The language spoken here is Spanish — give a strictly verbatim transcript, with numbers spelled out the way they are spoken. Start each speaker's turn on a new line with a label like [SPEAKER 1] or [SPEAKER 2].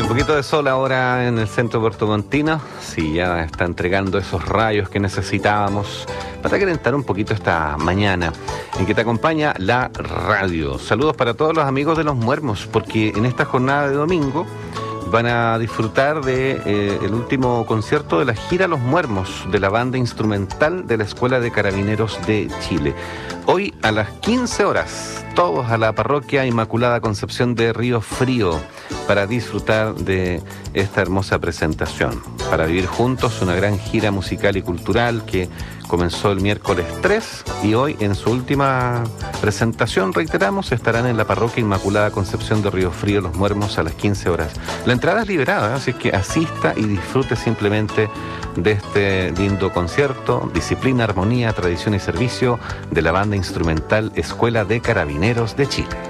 [SPEAKER 1] poquito de sol ahora en el centro puertomontino. Sí, ya está entregando esos rayos que necesitábamos para calentar un poquito esta mañana en que te acompaña la radio. Saludos para todos los amigos de Los Muermos, porque en esta jornada de domingo van a disfrutar de eh, el último concierto de la gira Los Muermos de la banda instrumental de la Escuela de Carabineros de Chile. Hoy a las quince horas, todos a la parroquia Inmaculada Concepción de Río Frío para disfrutar de esta hermosa presentación, para vivir juntos una gran gira musical y cultural que comenzó el miércoles tres y hoy en su última presentación, reiteramos, estarán en la parroquia Inmaculada Concepción de Río Frío, Los Muermos, a las quince horas. La entrada es liberada, así que asista y disfrute simplemente de este lindo concierto, disciplina, armonía, tradición y servicio de la banda instrumental Escuela de Carabineros de Chile.